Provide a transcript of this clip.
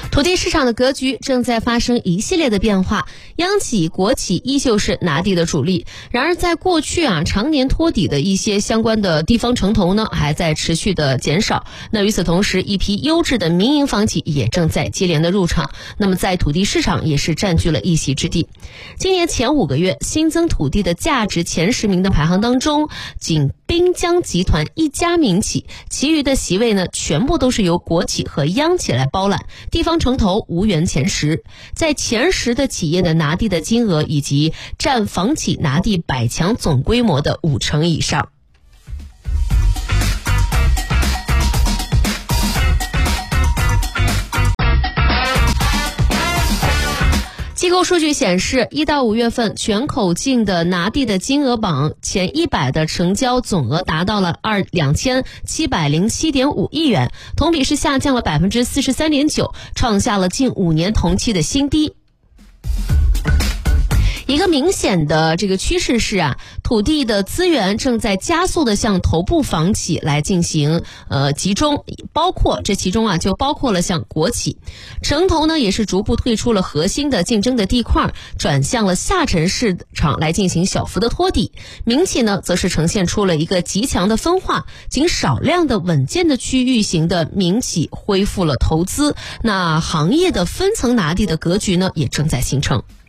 土地市场的格局正在发生一系列的变化，央企、国企依旧是拿地的主力。然而在过去常年托底的一些相关的地方城投呢，还在持续的减少。那与此同时，一批优质的民营房企也正在接连的入场，那么在土地市场也是占据了一席之地。今年前5个月新增土地的价值前10名的排行当中，仅滨江集团一家民企，其余的席位呢全部都是由国企和央企来包揽，地方城投无缘前10。在前10的企业的拿地的金额以及占房企拿地100强总规模的50%以上。机构数据显示，1到5月份全口径的拿地的金额榜前100的成交总额达到了2707.5亿元，同比是下降了 43.9%， 创下了近5年同期的新低。一个明显的这个趋势是土地的资源正在加速的向头部房企来进行集中，这其中就包括了像国企。城投呢也是逐步退出了核心的竞争的地块，转向了下沉市场来进行小幅的托底。民企呢则是呈现出了一个极强的分化，仅少量的稳健的区域型的民企恢复了投资，那行业的分层拿地的格局呢也正在形成。